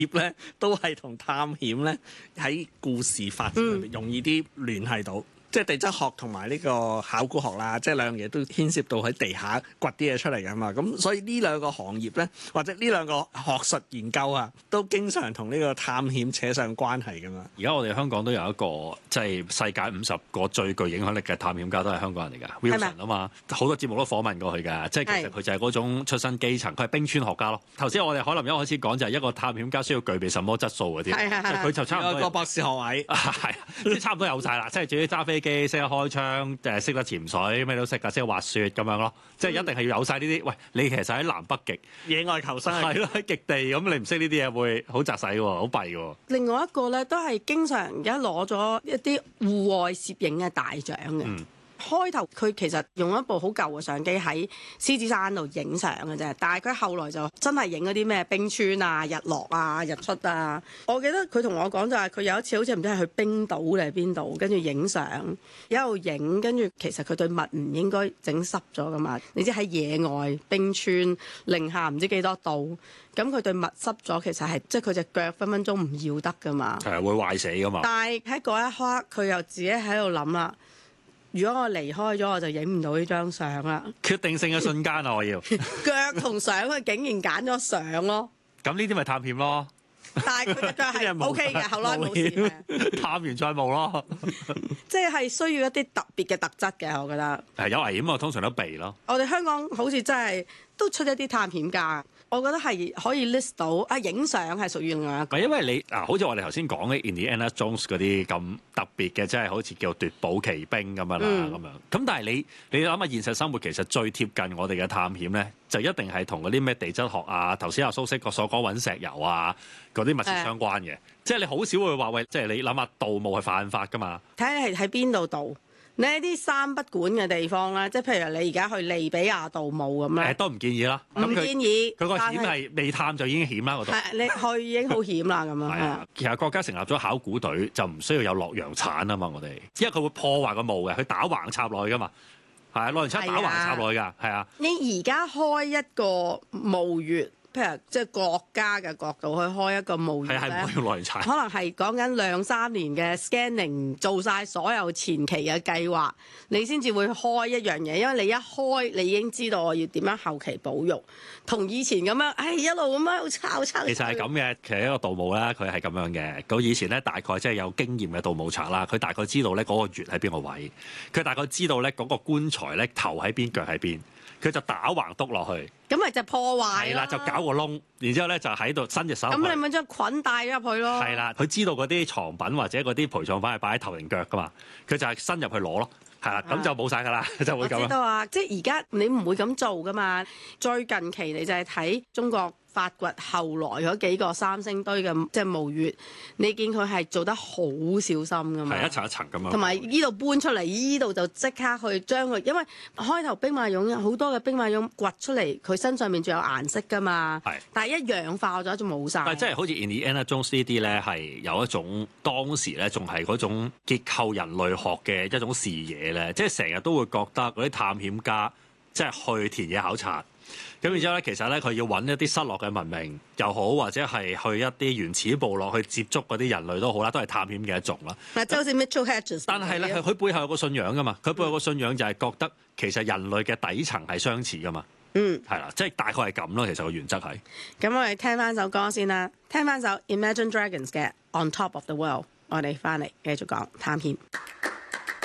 業咧，都係同探險咧喺故事發展裏面容易啲聯繫到。即係地質學同埋呢個考古學啦，即係兩樣嘢都牽涉到喺地下掘啲嘢出嚟㗎嘛。咁所以呢兩個行業咧，或者呢兩個學術研究啊，都經常同呢個探險扯上關係㗎嘛。 而家我哋香港都有一個即係世界50個最具影響力嘅探險家都係香港人嚟㗎 ，Wilson 啊嘛，好多節目都訪問過佢㗎。即係其實佢就係嗰種出身基層，佢係冰川學家咯。頭先我哋可能一開始講就係一個探險家需要具備什麼質素嗰啲，佢就差唔多有個博士學位， 係即係差唔多有晒啦。即係至於揸飛機、識得開槍、識得潛水，咩都識㗎，識得滑雪咁樣咯。即係一定係要有晒呢啲。喂，你其實喺南北極野外求生係咯，喺極地咁，你唔識呢啲嘢會好窒死喎，好弊喎。 另外一個咧，都係經常而家攞咗一啲戶外攝影嘅大獎嘅。開頭佢其實用一部好舊嘅相機喺獅子山度影相嘅啫，但係佢後來就真係影嗰啲咩冰川啊、日落啊、日出啊。我記得佢同我講就係佢有一次好似唔知係去冰島定係邊度，跟住影相一路影，跟住其實佢對襪唔應該整濕咗噶嘛。你知喺野外冰川零下唔知幾多度，咁佢對襪濕咗，其實係即係佢隻腳分分鐘唔要得噶嘛。 係會壞死噶嘛。 但係喺嗰一刻，佢又自己喺度諗啦。如果我離開咗，我就影唔到呢張相啦。 決定性嘅瞬間啊！我要腳同相，佢竟然揀咗相咯。 咁呢啲咪探險咯？ 但係佢隻腳係 OK 嘅，後來冇事嘅。 探完再冇咯。 即係需要一啲特別嘅特質嘅，我覺得。 係有危險啊，通常都避咯。 我哋香港好似真係都出一啲探險家。我覺得係可以 list 到啊，影相係屬於另外一個。 因為你好似我哋頭先講嘅 Indiana Jones 嗰啲咁特別嘅，即係好似叫奪寶奇兵咁樣啦，咁樣。咁但係你諗下現實生活其實最貼近我哋嘅探險咧，就一定係同嗰啲咩地質學啊，頭先阿蘇軾所講揾石油啊嗰啲密切相關嘅。即係你好少會話喂，即係你諗下盜墓係犯法㗎嘛？ 睇下係喺邊度盜。你喺啲三不管嘅地方啦，即係譬如你而家去利比亞盜墓咁咧， 都唔建議啦。 唔建議。 佢個險係未探就已經險啦，嗰度。 係你去已經好險啦，咁樣。 係啊，其實國家成立咗考古隊就唔需要有洛陽鏟啊嘛，我哋，因為佢會破壞個墓嘅，佢打橫插落去噶嘛。係啊，洛陽鏟打橫插落去㗎，係啊。 你而家開一個墓穴。譬如即係國家嘅角度去開一個墓穴咧， 係唔可以用洛陽鏟。 可能係講緊2-3年嘅 scanning， 做晒所有前期嘅計劃，你先至會開一樣嘢。因為你一開，你已經知道我要點樣後期保育，同以前咁樣，一路咁樣抄。其實係咁嘅，其實一個盜墓咧，佢係咁樣嘅。咁以前咧，大概即係有經驗嘅盜墓賊啦，佢大概知道咧嗰個穴喺邊個位，佢大概知道咧嗰個棺材咧頭喺邊腳喺邊。佢就打橫篤落去， 咁咪就破壞。係啦，就搞個窿，然之後咧就喺度伸隻手。 咁你咪將菌帶咗入去咯。 係啦，佢知道嗰啲藏品或者嗰啲陪葬品係擺喺頭定腳噶嘛，佢就係伸入去攞咯。係啦，咁就冇晒噶啦，就會咁。 我知道啊，即係而家你唔會咁做噶嘛。最近期你就係睇中國發掘後來嗰幾個三星堆嘅即係墓穴，你見佢係做得好小心噶嘛。 係一層一層咁樣。同埋呢度搬出嚟，呢度就即刻去將佢，因為開頭兵馬俑有好多嘅兵馬俑掘出嚟，佢身上面仲有顏色噶嘛。係。但係一氧化咗就冇晒。 但係即係好似 Indiana Jones 呢啲咧，係有一種當時咧仲係嗰種結構人類學嘅一種視野咧，即係成日都會覺得嗰啲探險家即係去田野考察。咁然之後咧，其實咧佢要揾一啲失落嘅文明又好，或者係去一啲原始部落去接觸嗰啲人類都好啦，都係探險嘅一種啦。 嗱，即係好似 Mitchell Hedges。但係咧，佢背後有個信仰噶嘛，佢背後有個信仰就係覺得其實人類嘅底層係相似噶嘛。係啦，即係大概係咁咯。其實個原則係。 咁我哋聽翻首歌先啦，聽翻首 Imagine Dragons 嘅 On Top of the World， 我哋翻嚟繼續講探險。